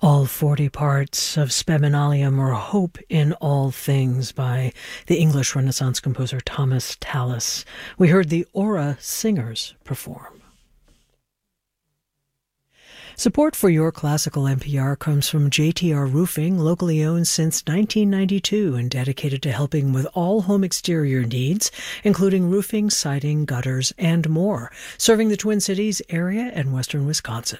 All 40 parts of Speminalium, or Hope in All Things, by the English Renaissance composer Thomas Tallis. We heard the Aura Singers perform. Support for Your Classical NPR comes from JTR Roofing, locally owned since 1992 and dedicated to helping with all home exterior needs, including roofing, siding, gutters, and more, serving the Twin Cities area and western Wisconsin.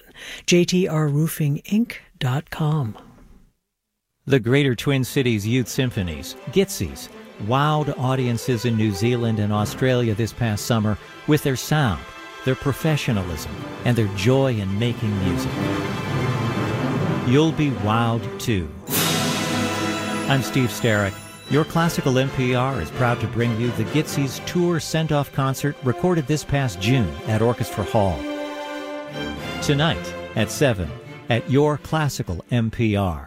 JTRRoofingInc.com. The Greater Twin Cities Youth Symphonies, GITSYs, wowed audiences in New Zealand and Australia this past summer with their sound, their professionalism, and their joy in making music. You'll be wowed too. I'm Steve Starrick. Your Classical NPR is proud to bring you the GITSYs Tour Send-Off Concert recorded this past June at Orchestra Hall. Tonight at 7 at Your Classical NPR.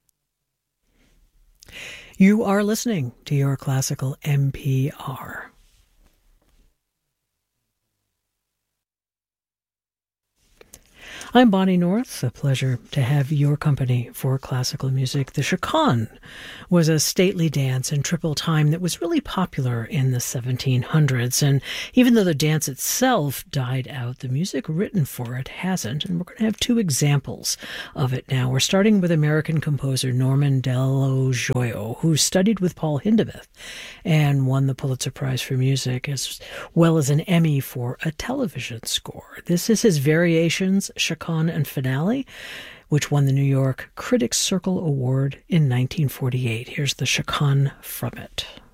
You are listening to Your Classical NPR. I'm Bonnie North. A pleasure to have your company for classical music. The chaconne was a stately dance in triple time that was really popular in the 1700s. And even though the dance itself died out, the music written for it hasn't. And we're going to have two examples of it now. We're starting with American composer Norman Dello Joio, who studied with Paul Hindemith and won the Pulitzer Prize for Music, as well as an Emmy for a television score. This is his Variations, Chaconne and Finale, which won the New York Critics Circle Award in 1948. Here's the chaconne from it.